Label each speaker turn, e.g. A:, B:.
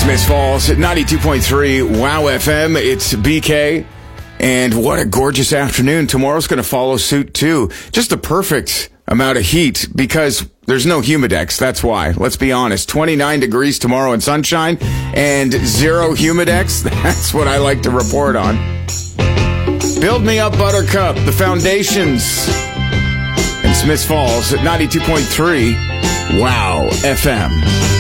A: Smiths Falls at 92.3 Wow FM. It's BK. And what a gorgeous afternoon. Tomorrow's going to follow suit too. Just the perfect amount of heat because there's no humidex. That's why. Let's be honest. 29 degrees tomorrow and sunshine and 0 humidex. That's what I like to report on. Build Me Up Buttercup, the Foundations. And Smiths Falls at 92.3 Wow FM.